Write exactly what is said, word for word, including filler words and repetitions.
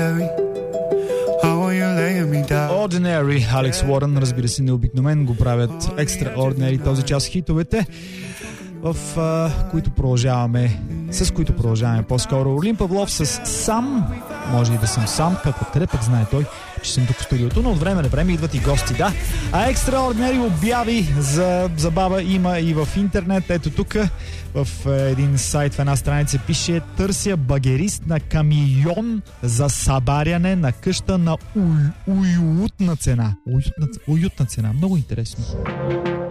Ordinary, Алекс Уорън, разбира се, необикновен го правят Extraordinary този час хитовете, в uh, които продължаваме, с които продължаваме по-скоро. Орлин Павлов с Сам, може и да съм сам, как откъде пък знае той, че съм тук в студиото, но от време на време идват и гости, да. А Extraordinary обяви за забава има и в интернет. Ето тук в един сайт, в една страница пише: търся багерист на камион за събаряне на къща на уй, уютна цена. Уютна, уютна цена. Много интересно.